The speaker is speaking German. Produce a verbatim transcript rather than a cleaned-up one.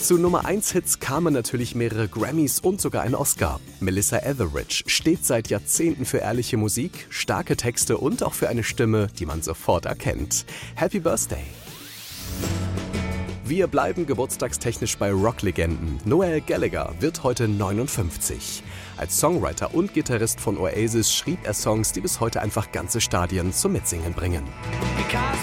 Zu Nummer eins Hits kamen natürlich mehrere Grammys und sogar ein Oscar. Melissa Etheridge steht seit Jahrzehnten für ehrliche Musik, starke Texte und auch für eine Stimme, die man sofort erkennt. Happy Birthday! Wir bleiben geburtstagstechnisch bei Rocklegenden. Noel Gallagher wird heute neunundfünfzig. Als Songwriter und Gitarrist von Oasis schrieb er Songs, die bis heute einfach ganze Stadien zum Mitsingen bringen. Because